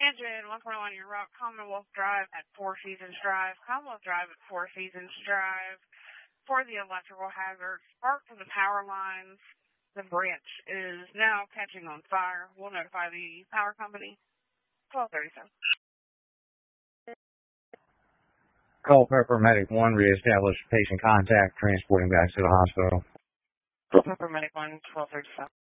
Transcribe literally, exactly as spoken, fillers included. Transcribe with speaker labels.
Speaker 1: Engine one forty-one, your route, Commonwealth Drive at Four Seasons Drive. Commonwealth Drive at Four Seasons Drive. For the electrical hazard, spark from the power lines. The branch is now catching on fire. We'll notify the power company. twelve thirty-seven.
Speaker 2: Call Paramedic one, reestablish patient contact, transporting back to the hospital.
Speaker 1: Paramedic one, twelve thirty-seven.